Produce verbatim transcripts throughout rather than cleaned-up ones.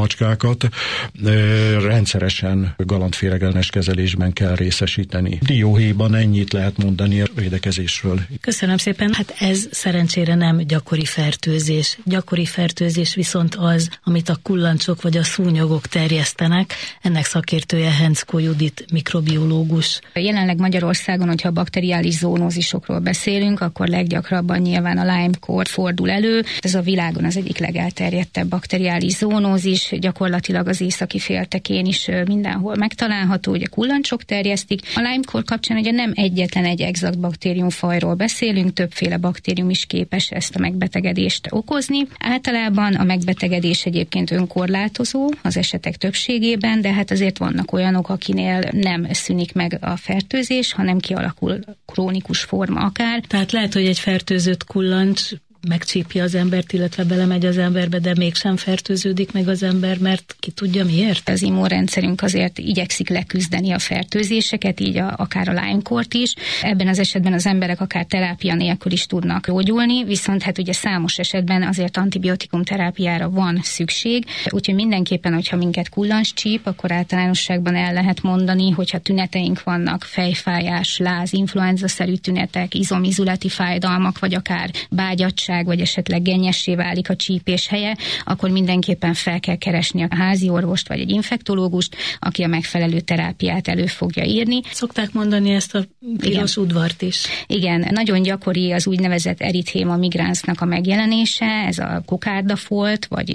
macskákat rendszeresen galantféregelmes kezelésben kell részesíteni. Dióhéjban ennyit lehet mondani a védekezésről. Köszönöm szépen. Hát ez szerencsére nem gyakori fertőzés. Gyakori fertőzés viszont az, amit a kullancsok vagy a szúnyogok terjesztenek. Ennek szakértője Henczko Judit, mikrobiológus. Jelenleg Magyarországon, hogyha bakteriális zoonózisokról beszélünk, akkor leggyakrabban nyilván a Lyme-kór fordul elő. Ez a világon az egyik legelterjedtebb bakteriális zoonózis, gyakorlatilag az északi féltekén is mindenhol megtalálható, ugye kullancsok terjesztik. A Lyme-kór kapcsán ugye nem egyetlen egy exakt baktériumfajról beszélünk, többféle baktérium is képes ezt a megbetegedést okozni. Általában a megbetegedés egyébként önkorlátozó az esetek többségében, de hát azért vannak olyanok, akinél nem szűnik meg a fertőzés, hanem kialakul krónikus forma akár. Tehát lehet, hogy egy fertőzött kullancs megcsípja az embert, illetve belemegy az emberbe, de mégsem fertőződik meg az ember, mert ki tudja miért? Az immunrendszerünk azért igyekszik leküzdeni a fertőzéseket, így a, akár a Lyme-kórt is. Ebben az esetben az emberek akár terápia nélkül is tudnak gyógyulni, viszont hát ugye számos esetben azért antibiotikum terápiára van szükség, úgyhogy mindenképpen, hogyha minket kullancs csíp, akkor általánosságban el lehet mondani, hogyha tüneteink vannak, fejfájás, láz, influenza-szerű tünetek, izomizületi fájdalmak, vagy akár bágyadság, vagy esetleg gennyessé válik a csípés helye, akkor mindenképpen fel kell keresni a házi orvost vagy egy infektológust, aki a megfelelő terápiát elő fogja írni. Szokták mondani ezt a piros udvart is. Igen, nagyon gyakori az úgynevezett erythema migrans-nak a megjelenése, ez a kokárdafolt, vagy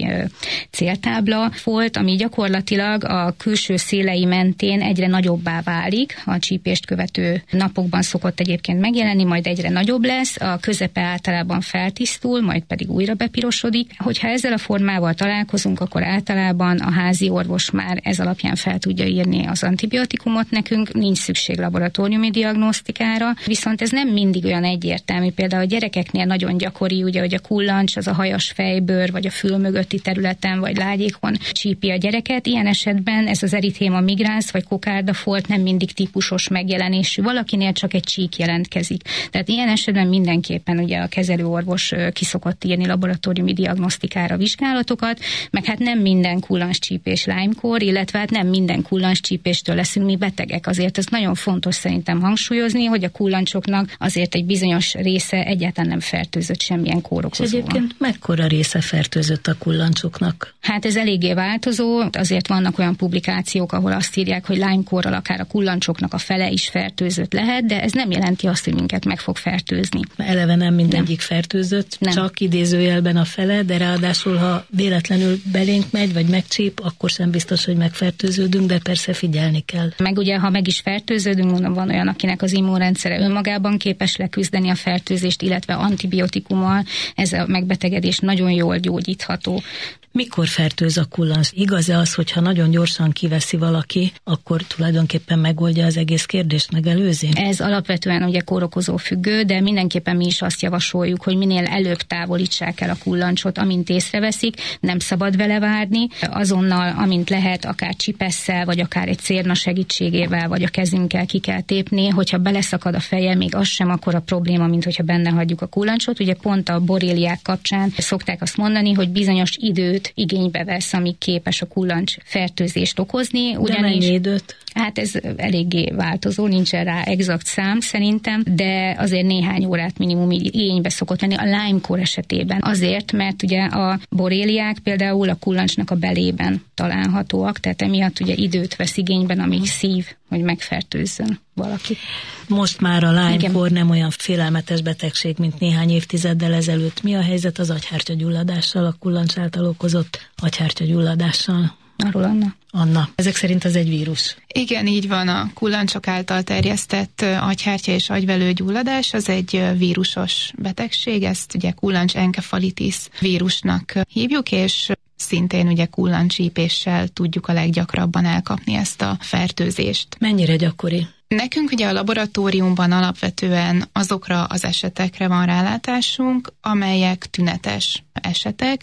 céltábla folt, ami gyakorlatilag a külső szélei mentén egyre nagyobbá válik, a csípést követő napokban szokott egyébként megjelenni, majd egyre nagyobb lesz, a közepe általában feltisztul, majd pedig újra bepirosodik. Hogyha ezzel a formával találkozunk, akkor általában a házi orvos már ez alapján fel tudja írni az antibiotikumot nekünk, nincs szükség laboratóriumi diagnosztikára, viszont ez nem mindig olyan egyértelmű. Például a gyerekeknél nagyon gyakori, ugye, hogy a kullancs az a hajas fejbőr, vagy a fül mögötti területen, vagy lágyékon csípi a gyereket. Ilyen esetben ez az erythema migrans, vagy kokárdafolt nem mindig típusos megjelenésű. Valakinél csak egy csík jelentkezik. Tehát ilyen esetben mindenképpen ugye a kezelőorvos ki szokott írni laboratóriumi diagnosztikára vizsgálatokat, meg hát nem minden kullancscsípés Lyme-kór, illetve hát nem minden kullancscsípéstől leszünk mi betegek. Azért ez nagyon fontos szerintem hangsúlyozni, hogy a kullancsoknak azért egy bizonyos része egyáltalán nem fertőzött semmilyen kórokozóval. És egyébként mekkora része fertőzött a kullancsoknak? Hát ez eléggé változó, azért vannak olyan publikációk, ahol azt írják, hogy Lyme-kórral akár a kullancsoknak a fele is fertőzött lehet, de ez nem jelenti azt, hogy minket meg fog fertőzni. Eleve nem mindegyik fertőzött, Nem. csak idézőjelben a fele, de ráadásul, ha véletlenül belénk megy, vagy megcsíp, akkor sem biztos, hogy megfertőződünk, de persze figyelni kell. Meg ugye, ha meg is fertőződünk, mondom, van olyan, akinek az immunrendszere önmagában képes leküzdeni a fertőzést, illetve antibiotikummal, ez a megbetegedés nagyon jól gyógyítható. Mikor fertőz a kullancs? Igaz-e az, hogyha nagyon gyorsan kiveszi valaki, akkor tulajdonképpen megoldja az egész kérdést, megelőzi? Ez alapvetően ugye kórokozó függő, de mindenképpen mi is azt javasoljuk, hogy minél előbb távolítsák el a kullancsot, amint észreveszik, nem szabad vele várni. Azonnal, amint lehet, akár csipesszel, vagy akár egy cérna segítségével, vagy a kezünkkel ki kell tépni, hogyha beleszakad a feje, még az sem akkora probléma, mint hogyha benne hagyjuk a kullancsot. Ugye pont a boréliák kapcsán szokták azt mondani, hogy bizonyos időt igénybe vesz, amíg képes a kullancs fertőzést okozni. Ugyanis, de mennyi időt? Hát ez eléggé változó, nincsen rá exakt szám szerintem, de azért néhány órát minimum igénybe szokott venni a Lyme-kór esetében. Azért, mert ugye a boréliák például a kullancsnak a belében találhatóak, tehát emiatt ugye időt vesz igényben, amíg szív, hogy megfertőzzön valaki. Most már a Lyme-kór nem olyan félelmetes betegség, mint néhány évtizeddel ezelőtt. Mi a helyzet az agyhártyagyulladással, a kullancs által okozott agyhártyagyulladással? Arról Anna. Anna, ezek szerint ez egy vírus. Igen, így van, a kullancsok által terjesztett agyhártya és agyvelőgyulladás, az egy vírusos betegség, ezt ugye kullancs enkefalitis vírusnak hívjuk, és szintén ugye kullancscsípéssel tudjuk a leggyakrabban elkapni ezt a fertőzést. Mennyire gyakori? Nekünk ugye a laboratóriumban alapvetően azokra az esetekre van rálátásunk, amelyek tünetes esetek.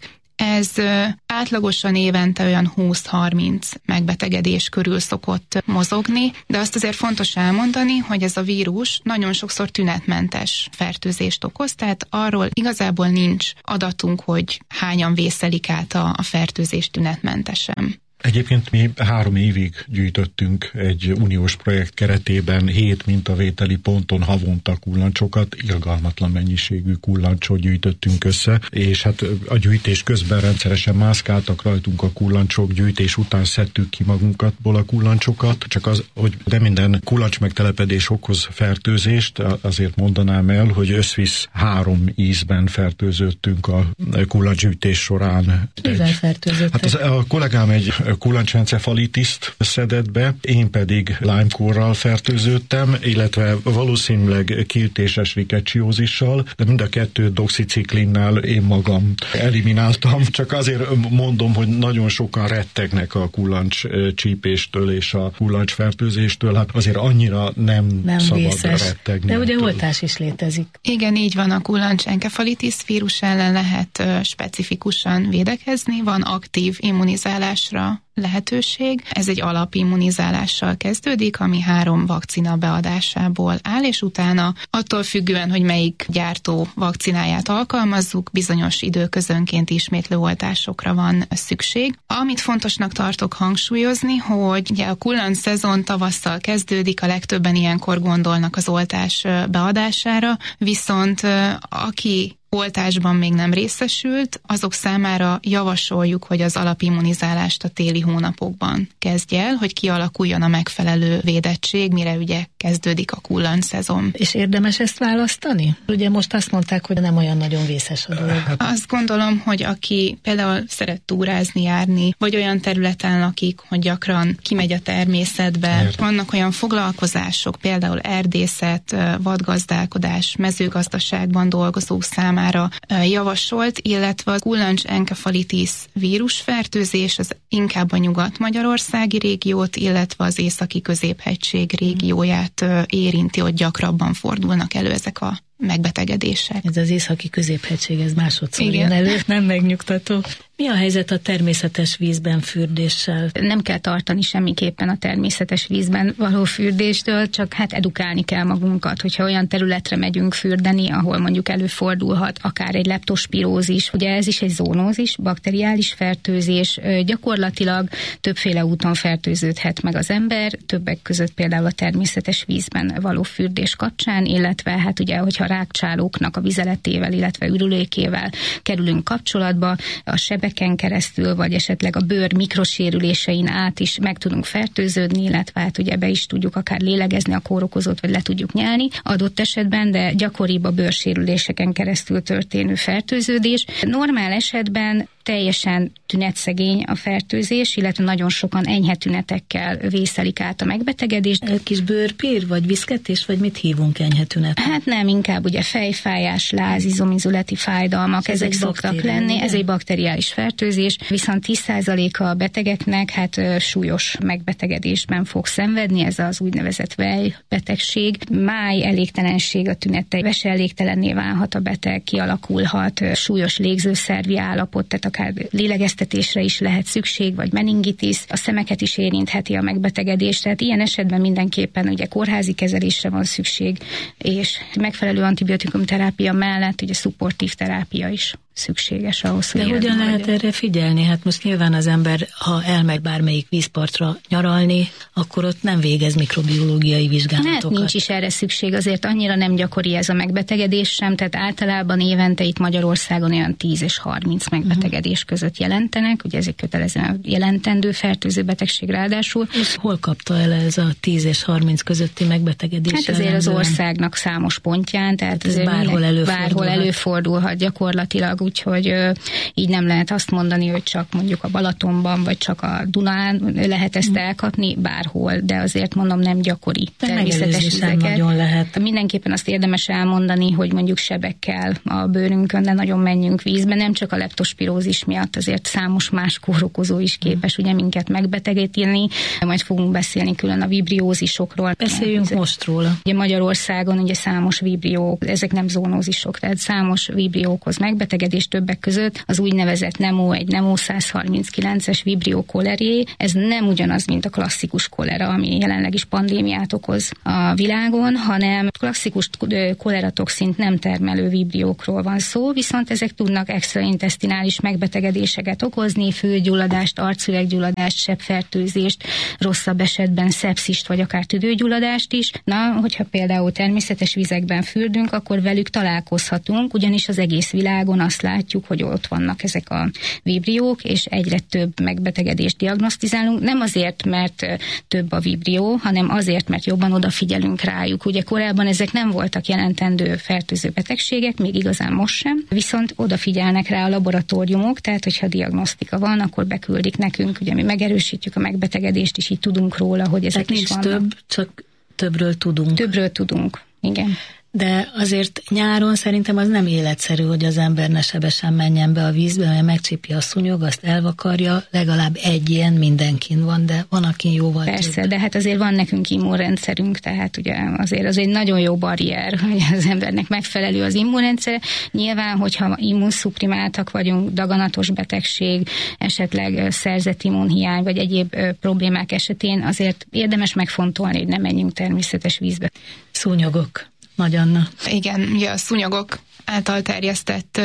Ez átlagosan évente olyan húsz-harminc megbetegedés körül szokott mozogni, de azt azért fontos elmondani, hogy ez a vírus nagyon sokszor tünetmentes fertőzést okoz, tehát arról igazából nincs adatunk, hogy hányan vészelik át a, a fertőzést tünetmentesen. Egyébként mi három évig gyűjtöttünk egy uniós projekt keretében hét mintavételi ponton havonta kullancsokat, irgalmatlan mennyiségű kullancsot gyűjtöttünk össze, és hát a gyűjtés közben rendszeresen mászkáltak rajtunk a kullancsok, gyűjtés után szedtük ki magunkatból a kullancsokat, csak az, hogy nem minden kullancs megtelepedés okoz fertőzést, azért mondanám el, hogy összvisz három ízben fertőzöttünk a kullancsgyűjtés során. Mivel fertőzöttek? Hát az, a kollégám egy kullancsencefalitiszt szedett be, én pedig Lyme-kórral fertőződtem, illetve valószínűleg kiltéses rikecsiózissal, de mind a kettő doxiciklinnel én magam elimináltam, csak azért mondom, hogy nagyon sokan rettegnek a kullancs csípéstől és a kullancsfertőzéstől, hát azért annyira nem, nem szabad vészes. rettegni. De ugye ettől. oltás is létezik. Igen, így van, a kullancsenkefalitis vírus ellen lehet specifikusan védekezni, van aktív immunizálásra lehetőség. Ez egy alapimmunizálással kezdődik, ami három vakcina beadásából áll, és utána attól függően, hogy melyik gyártó vakcináját alkalmazzuk, bizonyos időközönként ismétlő oltásokra van szükség. Amit fontosnak tartok hangsúlyozni, hogy ugye a kullanc szezon tavasszal kezdődik, a legtöbben ilyenkor gondolnak az oltás beadására, viszont aki oltásban még nem részesült, azok számára javasoljuk, hogy az alapimmunizálást a téli hónapokban kezdje el, hogy kialakuljon a megfelelő védettség, mire ugye kezdődik a kullanc szezon. És érdemes ezt választani? Ugye most azt mondták, hogy nem olyan nagyon vészes a dolog. Azt gondolom, hogy aki például szeret túrázni, járni, vagy olyan területen lakik, hogy gyakran kimegy a természetbe, Érde. vannak olyan foglalkozások, például erdészet, vadgazdálkodás, mezőgazdaságban dolgozók számára javasolt, illetve a kullancsenkefalitis vírusfertőzés az inkább a nyugat-magyarországi régiót, illetve az északi középhegység régióját érinti, hogy gyakrabban fordulnak elő ezek a megbetegedések. Ez az északi középhegység, ez másodszor Igen. jön elő, nem megnyugtató. Mi a helyzet a természetes vízben fürdéssel? Nem kell tartani semmiképpen a természetes vízben való fürdéstől, csak hát edukálni kell magunkat, hogyha olyan területre megyünk fürdeni, ahol mondjuk előfordulhat akár egy leptospirózis, ugye ez is egy zoonózis, bakteriális fertőzés, gyakorlatilag többféle úton fertőződhet meg az ember, többek között például a természetes vízben való fürdés kapcsán, illetve hát ugye, hogyha rákcsálóknak a vizeletével, illetve ürülékével kerülünk kapcsolatba, a sebeken keresztül, vagy esetleg a bőr mikrosérülésein át is meg tudunk fertőződni, illetve hát ugye be is tudjuk akár lélegezni a kórokozót, vagy le tudjuk nyelni adott esetben, de gyakoribb a bőrsérüléseken keresztül történő fertőződés. Normál esetben teljesen tünetszegény a fertőzés, illetve nagyon sokan enyhe tünetekkel vészelik át a megbetegedést. Kis bőrpír, vagy viszketés, vagy mit hívunk enyhe tünetnek? Hát nem, inkább ugye fejfájás, láz, izomizületi fájdalmak, ez ezek szoktak lenni. Igen? Ez egy bakteriális fertőzés, viszont tíz százaléka a betegeknek hát súlyos megbetegedésben fog szenvedni, ez az úgynevezett vej betegség. Máj elégtelenség a tünete, vese elégtelenné válhat a beteg, kialakulhat súlyos légzőszervi állapot, tehát akár lélegeztetésre is lehet szükség, vagy meningitis, a szemeket is érintheti a megbetegedés, tehát ilyen esetben mindenképpen ugye kórházi kezelésre van szükség, és megfelelő antibiotikum terápia mellett ugye szupportív terápia is szükséges ahhoz, hogy De hogyan lehet erre figyelni? Hát most nyilván az ember, ha elmegy bármelyik vízpartra nyaralni, akkor ott nem végez mikrobiológiai vizsgálatokat. Hát nincs is erre szükség, azért annyira nem gyakori ez a megbetegedés sem, tehát általában évente itt Magyarországon olyan tíz és harminc megbetegedés között jelentenek, ugye ez egy kötelezően jelentendő fertőző betegség ráadásul. És hol kapta el ez a tíz és harminc közötti megbetegedés? Hát azért az országnak számos pontján, tehát hát ez bárhol előfordulhat. bárhol előfordulhat gyakorlatilag, úgyhogy ö, így nem lehet azt mondani, hogy csak mondjuk a Balatonban, vagy csak a Dunán lehet ezt elkapni, bárhol, de azért mondom nem gyakori természetes vizeket. Nagyon lehet. Mindenképpen azt érdemes elmondani, hogy mondjuk sebekkel a bőrünkön, de nagyon menjünk vízbe, nem csak a leptospirózis miatt, azért számos más kórokozó is képes ugye minket megbetegíteni. Majd fogunk beszélni külön a vibriózisokról. Beszéljünk ezek, most róla. Ugye Magyarországon ugye számos vibrió, ezek nem zoonózisok, tehát számos vibrióhoz megbetegedés megbetegedés többek között az úgynevezett Nemo, egy Nemo száz harminckilences Vibrio cholerae. Ez nem ugyanaz, mint a klasszikus kolera, ami jelenleg is pandémiát okoz a világon, hanem klasszikus koleratoxint nem termelő vibriókról van szó, viszont ezek tudnak extraintesztinális megbetegedéseket okozni, főgyulladást, arcüveggyulladást, sebfertőzést, rosszabb esetben szepszist vagy akár tüdőgyulladást is. Na, hogyha például természetes vizekben fürdünk, akkor velük találkozhatunk, ugyanis az egész világon azt látjuk, hogy ott vannak ezek a vibriók, és egyre több megbetegedést diagnosztizálunk. Nem azért, mert több a vibrió, hanem azért, mert jobban odafigyelünk rájuk. Ugye korábban ezek nem voltak jelentendő fertőző betegségek, még igazán most sem, viszont odafigyelnek rá a laboratóriumok, tehát hogyha diagnosztika van, akkor beküldik nekünk, ugye mi megerősítjük a megbetegedést, és így tudunk róla, hogy ezek tehát is nincs vannak. több, csak többről tudunk. Többről tudunk, igen. De azért nyáron szerintem az nem életszerű, hogy az ember ne sebesen menjen be a vízbe, mert megcsípi a szúnyog, azt elvakarja, legalább egy ilyen mindenkin van, de van, aki jóval Persze, több. de hát azért van nekünk immunrendszerünk, tehát ugye azért az egy nagyon jó barrier, hogy az embernek megfelelő az immunrendszer. Nyilván, hogyha immunszuprimáltak vagyunk, daganatos betegség, esetleg szerzett immunhiány, vagy egyéb problémák esetén azért érdemes megfontolni, hogy ne menjünk természetes vízbe. Szúnyogok. Nagy Anna. Igen, ugye a szúnyogok által terjesztett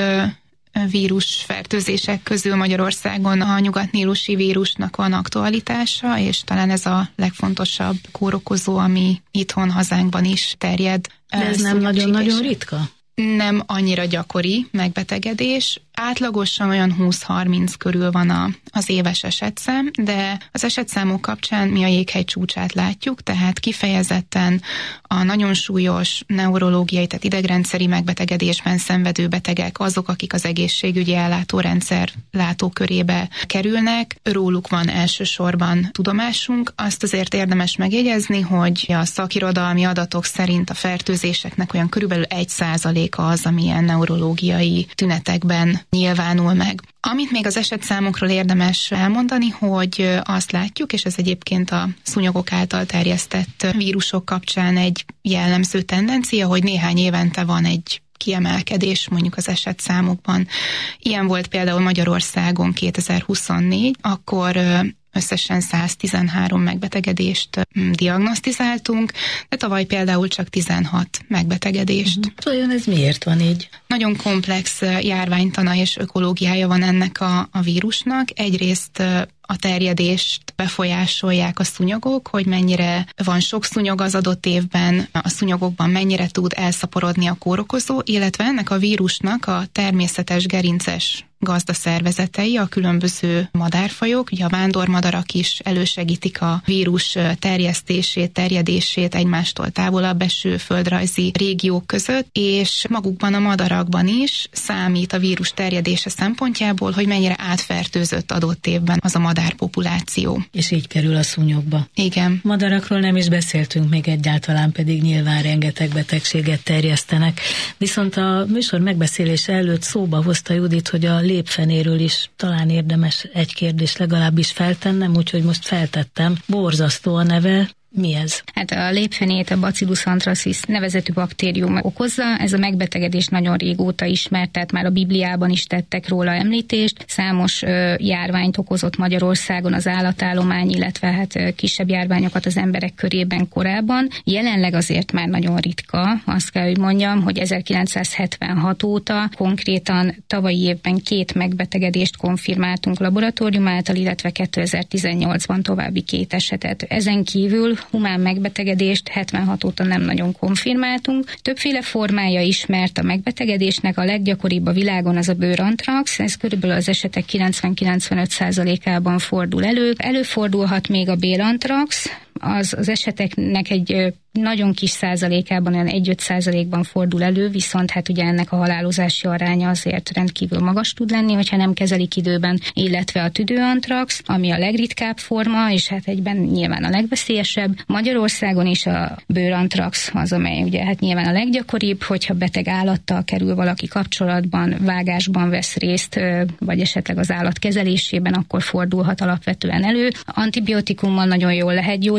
vírusfertőzések közül Magyarországon a nyugatnílusi vírusnak van aktualitása, és talán ez a legfontosabb kórokozó, ami itthon hazánkban is terjed. De ez nem nagyon-nagyon ritka? Nem annyira gyakori megbetegedés. Átlagosan olyan húsz-harminc körül van a, az éves esetszám, de az esetszámok kapcsán mi a jéghegy csúcsát látjuk, tehát kifejezetten a nagyon súlyos neurológiai, tehát idegrendszeri megbetegedésben szenvedő betegek azok, akik az egészségügyi ellátórendszer látókörébe kerülnek. Róluk van elsősorban tudomásunk. Azt azért érdemes megjegyezni, hogy a szakirodalmi adatok szerint a fertőzéseknek olyan körülbelül egy százaléka az, amilyen neurológiai tünetekben nyilvánul meg. Amit még az esetszámokról érdemes elmondani, hogy azt látjuk, és ez egyébként a szúnyogok által terjesztett vírusok kapcsán egy jellemző tendencia, hogy néhány évente van egy kiemelkedés mondjuk az esetszámokban. Ilyen volt például Magyarországon kétezer-huszonnégy, akkor összesen száztizenhárom megbetegedést diagnosztizáltunk, de tavaly például csak tizenhat megbetegedést. Vajon ez miért van így? Nagyon komplex járványtana és ökológiája van ennek a, a vírusnak. Egyrészt a terjedést befolyásolják a szúnyogok, hogy mennyire van sok szúnyog az adott évben, a szúnyogokban mennyire tud elszaporodni a kórokozó, illetve ennek a vírusnak a természetes gerinces gazdaszervezetei, a különböző madárfajok, ugye a vándormadarak is elősegítik a vírus terjesztését, terjedését egymástól távolabb eső földrajzi régiók között, és magukban a madarakban is számít a vírus terjedése szempontjából, hogy mennyire átfertőzött adott évben az a madárpopuláció. És így kerül a szúnyogba. Igen. Madarakról nem is beszéltünk még egyáltalán, pedig nyilván rengeteg betegséget terjesztenek. Viszont a műsor megbeszélése előtt szóba hozta Judit, hogy a lépfenéről is talán érdemes egy kérdést legalábbis feltennem, úgyhogy most feltettem. Borzasztó a neve. Mi ez? Hát a lépfenét a Bacillus anthracis nevezetű baktérium okozza. Ez a megbetegedés nagyon régóta ismert, tehát már a Bibliában is tettek róla említést. Számos ö, járványt okozott Magyarországon az állatállomány, illetve hát ö, kisebb járványokat az emberek körében korábban. Jelenleg azért már nagyon ritka. Azt kell, hogy mondjam, hogy ezerkilencszázhetvenhat óta konkrétan tavalyi évben két megbetegedést konfirmáltunk laboratórium által, illetve kétezer-tizennyolcban további két esetet. Ezen kívül humán megbetegedést hetvenhat óta nem nagyon konfirmáltunk. Többféle formája ismert a megbetegedésnek, a leggyakoribb a világon az a bőrantrax, ez körülbelül az esetek kilencven-kilencvenöt százalékában fordul elő. Előfordulhat még a bélantrax, az, az eseteknek egy nagyon kis százalékában, olyan egy-öt százalékban fordul elő, viszont hát ugye ennek a halálozási aránya azért rendkívül magas tud lenni, hogyha nem kezelik időben, illetve a tüdőantrax, ami a legritkább forma, és hát egyben nyilván a legveszélyesebb. Magyarországon is a bőrantrax az, amely ugye hát nyilván a leggyakoribb, hogyha beteg állattal kerül valaki kapcsolatban, vágásban vesz részt, vagy esetleg az állat kezelésében, akkor fordulhat alapvetően elő. Antibiotikummal nagyon jól lehet gyógyítani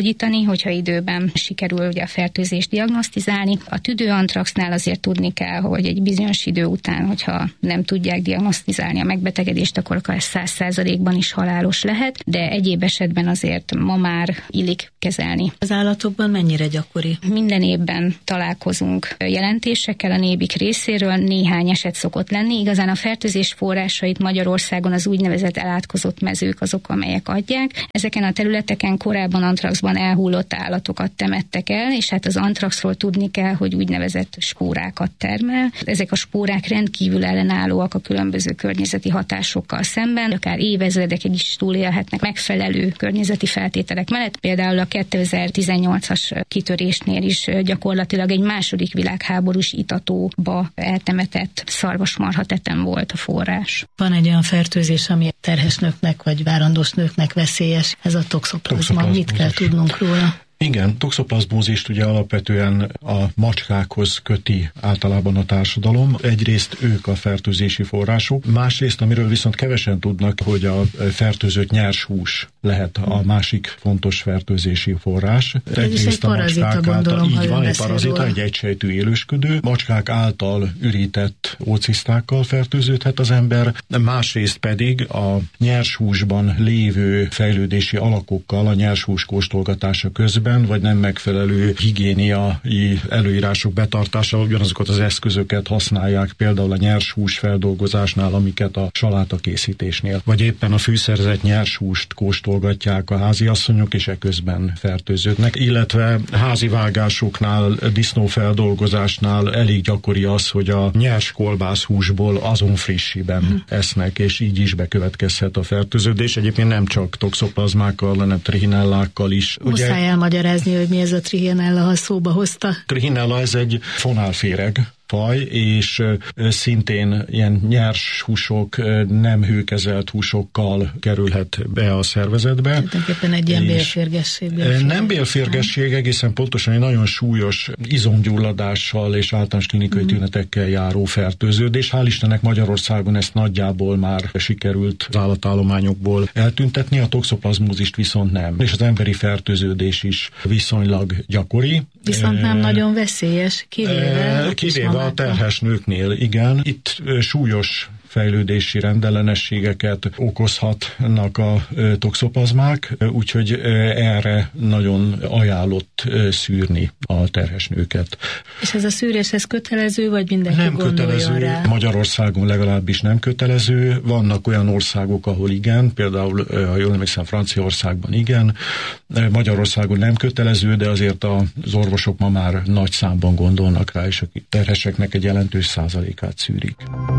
gyógyítani, hogyha időben sikerül ugye a fertőzést diagnosztizálni. A tüdőantraxnál azért tudni kell, hogy egy bizonyos idő után, hogyha nem tudják diagnosztizálni a megbetegedést, akkor akár száz százalékban is halálos lehet, de egyéb esetben azért ma már illik kezelni. Az állatokban mennyire gyakori? Minden évben találkozunk jelentésekkel a nébik részéről, néhány eset szokott lenni. Igazán a fertőzés forrásait Magyarországon az úgynevezett elátkozott mezők azok, amelyek adják. Ezeken a területeken korábban antraxban elhullott állatokat temettek el, és hát az antraxról tudni kell, hogy úgynevezett spórákat termel. Ezek a spórák rendkívül ellenállóak a különböző környezeti hatásokkal szemben, akár évezredekig is túlélhetnek megfelelő környezeti feltételek mellett. Például a kétezer-tizennyolcas kitörésnél is gyakorlatilag egy második világháborús itatóba eltemetett szarvasmarha tetem volt a forrás. Van egy olyan fertőzés, ami terhes nőknek vagy várandós nőknek veszélyes, ez a toxoplazma. Mit kell tudnunk róla? Igen, toxoplazmózist ugye alapvetően a macskákhoz köti általában a társadalom. Egyrészt ők a fertőzési források, másrészt, amiről viszont kevesen tudnak, hogy a fertőzött nyers hús lehet a másik fontos fertőzési forrás. Ez is egy parazita, gondolom, így van, egy parazita, egy egysejtű élősködő. Macskák által ürített ócisztákkal fertőződhet az ember, másrészt pedig a nyers húsban lévő fejlődési alakokkal a nyers hús kóstolgatása közben, vagy nem megfelelő higiéniai előírások betartásával ugyanazokat az eszközöket használják, például a nyers hús feldolgozásnál, amiket a saláta készítésnél, vagy éppen a fűszerzett nyers húst kóstolgatják a háziasszonyok, és eközben fertőződnek, illetve házi vágásoknál, disznófeldolgozásnál elég gyakori az, hogy a nyers kolbászhúsból azon frissiben hmm. esznek, és így is bekövetkezhet a fertőződés. Egyébként nem csak toxoplazmákkal, hanem trichinellákkal is. Muszáj elmagyarázni, hogy mi ez a trichinella, ha szóba hozta. Trichinella, ez egy fonálféreg faj, és szintén ilyen nyers húsok, nem hőkezelt húsokkal kerülhet be a szervezetbe. Tulajdonképpen egy ilyen bélférgesség. bélférgesség. Nem bélférgesség, egészen pontosan egy nagyon súlyos izomgyulladással és általános klinikai uh-huh. tünetekkel járó fertőződés. Hál' Istennek Magyarországon ezt nagyjából már sikerült az állatállományokból eltüntetni, a toxoplazmózist viszont nem. És az emberi fertőződés is viszonylag gyakori. Viszont nem e, nagyon veszélyes, kivéve, e, kivéve a terhes nőknél, igen. Itt súlyos fejlődési rendellenességeket okozhatnak a toxoplazmák, úgyhogy erre nagyon ajánlott szűrni a terhes nőket. És ez a szűrés, ez kötelező, vagy mindenki nem gondolja kötelező, rá? Magyarországon legalábbis nem kötelező. Vannak olyan országok, ahol igen, például, ha jól emlékszem, Franciaországban igen. Magyarországon nem kötelező, de azért az orvosok ma már nagy számban gondolnak rá, és a terheseknek egy jelentős százalékát szűrik.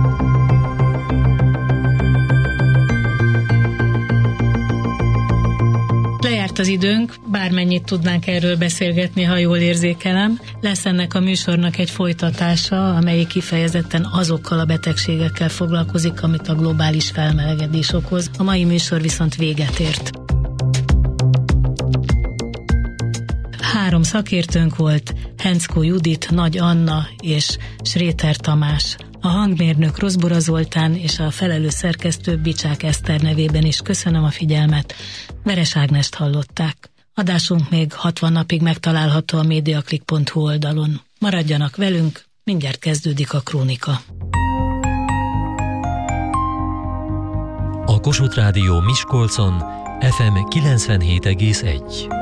Lejárt az időnk, bármennyit tudnánk erről beszélgetni, ha jól érzékelem. Lesz ennek a műsornak egy folytatása, amelyik kifejezetten azokkal a betegségekkel foglalkozik, amit a globális felmelegedés okoz. A mai műsor viszont véget ért. Három szakértőnk volt, Henczko Judit, Nagy Anna és Schréter Tamás. A hangmérnök Rozbora Zoltán és a felelős szerkesztő Bicsák Eszter nevében is köszönöm a figyelmet. Veres Ágnest hallották. Adásunk még hatvan napig megtalálható a mediaclick pont hu oldalon. Maradjanak velünk, mindjárt kezdődik a krónika. A Kossuth Rádió Miskolcon ef em kilencvenhét egész egy.